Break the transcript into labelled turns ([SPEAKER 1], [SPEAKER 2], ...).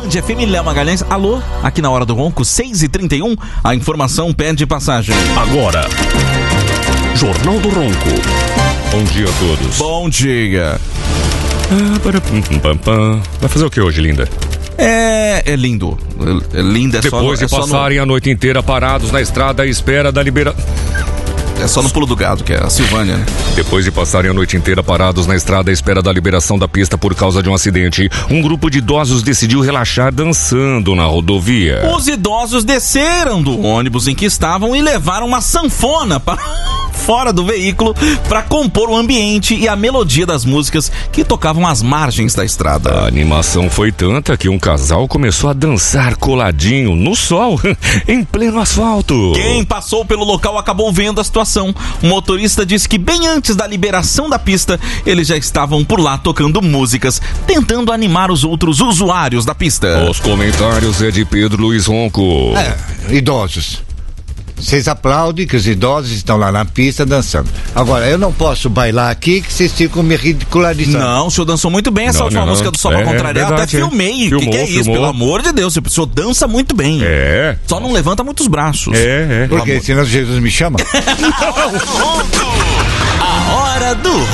[SPEAKER 1] Band FM, Léo Magalhães. Alô, aqui na Hora do Ronco, 6h31, a informação pede passagem.
[SPEAKER 2] Agora, Jornal do Ronco. Bom dia a todos.
[SPEAKER 1] Bom dia.
[SPEAKER 2] Vai fazer o que hoje, linda?
[SPEAKER 1] É lindo. É lindo, é
[SPEAKER 2] Depois
[SPEAKER 1] só
[SPEAKER 2] de passarem a noite inteira parados na estrada à espera da liberação.
[SPEAKER 1] É só no pulo do gado, que é a Silvânia, né?
[SPEAKER 2] Depois de passarem a noite inteira parados na estrada à espera da liberação da pista por causa de um acidente, um grupo de idosos decidiu relaxar dançando na rodovia.
[SPEAKER 1] Os idosos desceram do ônibus em que estavam e levaram uma sanfona para fora do veículo para compor o ambiente e a melodia das músicas que tocavam às margens da estrada.
[SPEAKER 2] A animação foi tanta que um casal começou a dançar coladinho no sol, em pleno asfalto.
[SPEAKER 1] Quem passou pelo local acabou vendo a situação. O motorista disse que bem antes da liberação da pista, eles já estavam por lá tocando músicas, tentando animar os outros usuários da pista.
[SPEAKER 2] Os comentários é de Pedro Luiz Ronco.
[SPEAKER 3] Idosos. Vocês aplaudem que os idosos estão lá na pista dançando. Agora, eu não posso bailar aqui que vocês ficam me ridicularizando.
[SPEAKER 1] Não, o senhor dançou muito bem essa última música do Só Pra Contrariar. Até filmei. O que é isso? Pelo amor de Deus, o senhor dança muito bem. Só não levanta muitos braços.
[SPEAKER 3] Por quê? Senão Jesus me chama?
[SPEAKER 1] A Hora do